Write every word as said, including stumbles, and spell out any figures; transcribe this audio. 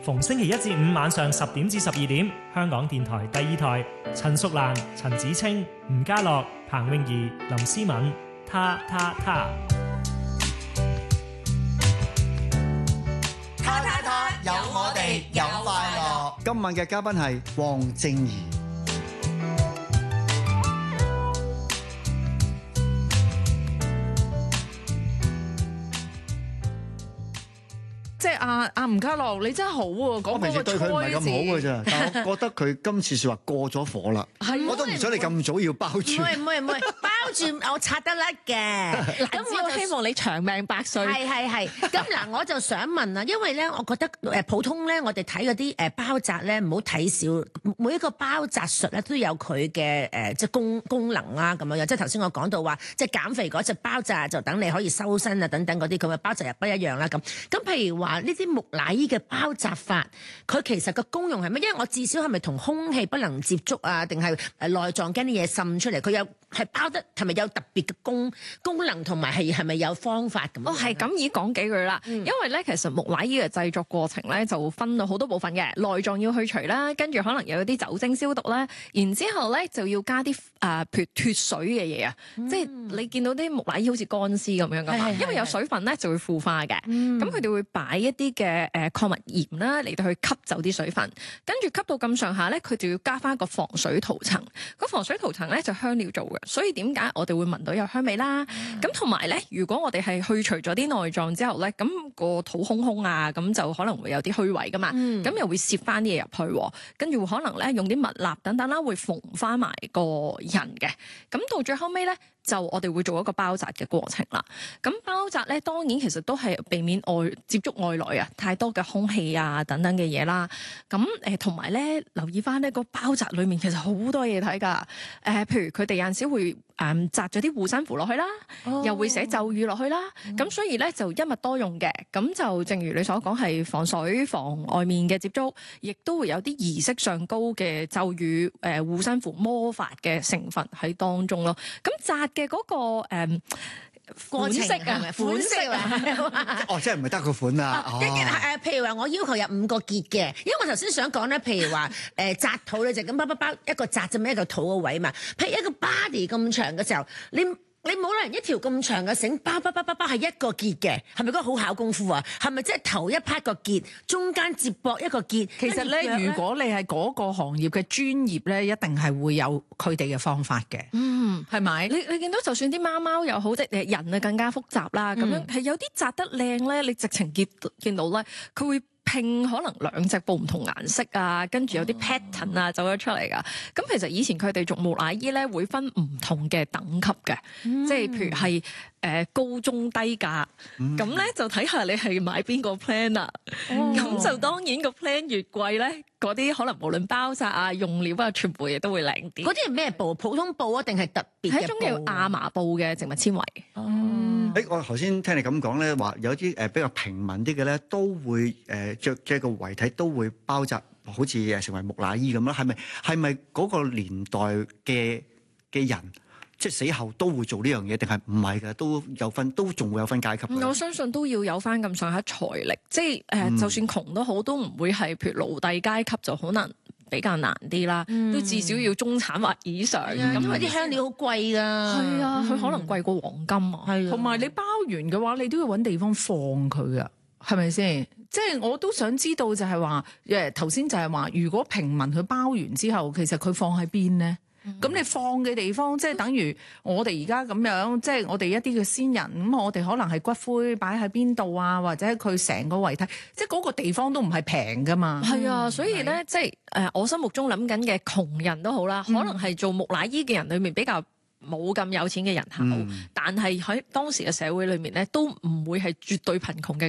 逢星期一至五晚上十點至十二點，香港電台第二台，陳淑蘭、陳子清、吳家樂、彭詠儀、林思敏，他他他。 他他他，有我哋有快樂。 今晚嘅嘉賓係黃靜怡。 即係阿阿吳家樂，你真係好喎！講我平時對佢唔係咁好嘅咋，但我覺得佢今次説話過咗火啦。 係， 我都唔想你咁早要包住。 唔係唔係唔係，包住我拆得甩嘅。 咁我希望你長命百歲。 係係係。咁嗱，我就想問啦，因為咧，我覺得誒普通咧，我哋睇嗰啲誒包紮咧，唔好睇少。每一個包紮術咧都有佢嘅誒即係功功能啦，咁樣樣。即係頭先我講到話，即係減肥嗰隻包紮就等你可以收身啊，等等嗰啲咁嘅包紮又不一樣啦。咁咁譬如話呢啲木乃伊嘅包紮法，佢其實個功用係乜？因為我至少係咪同空氣不能接觸啊？定係誒內臟驚啲嘢滲出嚟？佢有係包得係咪有特別嘅功功能，同埋係係咪有方法咁？ 哦，係咁已講幾句啦。嗯、因為咧，其實木乃伊嘅製作過程咧就分到好多部分嘅，內臟要去除啦，跟住可能有啲酒精消毒啦，然之後咧就要加啲誒、呃、譬如脫水嘅嘢啊，嗯、即係你見到啲木乃伊好似乾屍咁樣噶嘛，因為有水分咧就會腐化嘅，咁佢哋會擺一啲嘅誒礦物鹽啦嚟到去吸走啲水分，跟住吸到咁上下咧，佢就要加翻個防水塗層。個防水塗層咧就香料做嘅，所以點解我哋會聞到有香味啦？咁同埋咧，如果我哋係去除咗啲內臟之後咧，咁、個肚空空啊，咁就可能會有啲虛位噶嘛，咁、嗯、又會攝翻啲嘢入去，跟住可能咧用啲蜜蠟等等啦，會縫翻埋個人嘅。咁到最後尾咧，就我哋會做一個包紮嘅過程啦。咁包紮咧，當然其實都係避免外接觸外來啊，太多嘅空氣啊等等嘅嘢啦。咁誒同埋咧，留意翻呢個包紮裡面其實好多嘢睇㗎。誒、呃，譬如佢哋有陣時會誒紮咗啲護身符落去啦，哦、又會寫咒語落去啦。咁、嗯、所以咧就一物多用嘅。咁就正如你所講，係防水、防外面嘅接觸，亦都會有啲儀式上高嘅咒語、誒、呃、護身符、魔法嘅成分喺當中咯。咁紮嘅嗰、那個誒、嗯、款式啊，款式啊， 哦，即係唔係得個款啊？ 一誒、哦呃，譬如話我要求有五個結嘅，因為我頭先想講咧，譬如話誒紮肚咧就咁包包包一個紮就咩一個肚個位嘛。譬如一個 body 咁長嘅時候，你你冇可能一條咁長嘅繩包包包包包係一個結嘅，係咪嗰個好考功夫啊？係咪即係頭一 part 個結，中間接駁一個結？ 其實咧，如果你係嗰個行業嘅專業咧，一定係會有佢哋嘅方法嘅。嗯，係咪？ 你你見到就算啲貓貓又好，即係人啊更加複雜啦。咁、嗯、樣係有啲紮得靚咧，你直情見見到咧，佢會拼可能兩隻布唔同顏色啊，跟住有啲 pattern 啊走咗出嚟噶。咁、哦、其實以前佢哋做木乃伊咧會分唔同嘅等級嘅，嗯、即係譬如係誒、呃、高中低價，咁咧、嗯、就睇下你係買邊個 plan 啦。咁、哦、就當然個 plan 越貴咧，嗰啲可能無論包紮啊、用料啊，全部嘢都會靚啲。 嗰啲係咩布？普通布啊，定係特別嘅布？係一種叫亞麻布嘅植物纖維。 哦。誒、欸，我頭先聽你咁講咧，話有啲誒比較平民啲嘅咧，都會誒著著個遺體都會包紮，好似誒成為木乃伊咁啦。係咪係咪嗰個年代嘅嘅人，即係死後都會做呢樣嘢，定係唔係嘅？都有分，都仲會有分階級。 我相信都要有翻咁上下財力，即係誒，呃嗯、就算窮都好，都唔會係譬如奴隸階級就可能比較難啲啦，嗯、都至少要中產或以上。咁、嗯、因為啲香料好貴㗎，係啊，佢、嗯、可能貴過黃金啊。係， 同埋你包完嘅話，你都要揾地方放佢啊，係咪先？即係我都想知道就係話，誒頭先就係話，如果平民佢包完之後，其實佢放喺邊咧？咁、嗯、你放嘅地方，即係等於我哋而家咁樣，即係我哋一啲嘅先人，咁我哋可能係骨灰擺喺邊度啊，或者佢成個遺體，即係嗰個地方都唔係平噶嘛。 係啊，所以咧，即係誒，我心目中諗緊嘅窮人都好啦，可能係做木乃伊嘅人裏面比較冇咁有錢嘅人口，嗯、但係喺當時嘅社會裏面咧，都唔會係絕對貧窮嘅